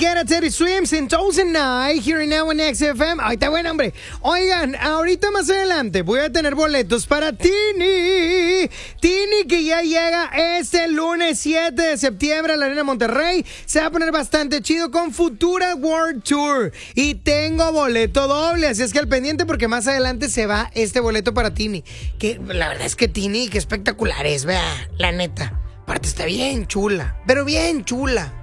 Get a Teddy Swims in Thousand Night here and now in XFM. Ahí está bueno, hombre. Oigan, ahorita más adelante voy a tener boletos para Tini. Tini que ya llega este lunes 7 de septiembre a la Arena Monterrey. Se va a poner bastante chido con Futura World Tour. Y tengo boleto doble, así es que al pendiente porque más adelante se va este boleto para Tini. Que la verdad es que Tini, qué espectacular es, vea, la neta. Aparte está bien chula, pero bien chula.